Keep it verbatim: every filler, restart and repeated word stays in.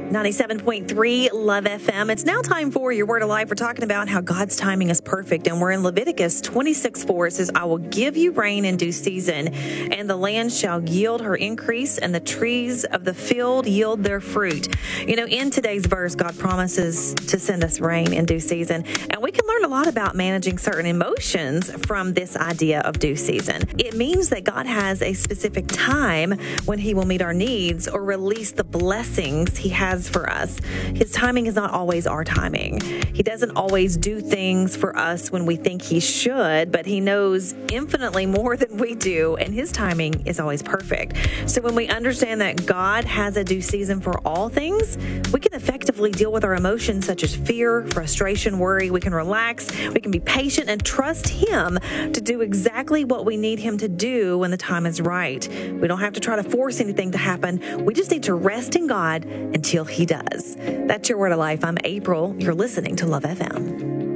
ninety-seven point three Love F M. It's now time for your Word of Life. We're talking about how God's timing is perfect, and we're in Leviticus twenty-six four. It says, I will give you rain in due season, and the land shall yield her increase, and the trees of the field yield their fruit. You know, in today's verse, God promises to send us rain in due season, and we can learn a lot about managing certain emotions from this idea of due season. It means that God has a specific time when He will meet our needs or release the blessings He has for us. His timing is not always our timing. He doesn't always do things for us when we think He should, but He knows infinitely more than we do, and His timing is always perfect. So when we understand that God has a due season for all things, we can effectively deal with our emotions such as fear, frustration, worry. We can relax, we can be patient, and trust Him to do exactly what we need Him to do when the time is right. We don't have to try to force anything to happen. We just need to rest in God until He does. That's your Word of Life. I'm April. You're listening to Love F M.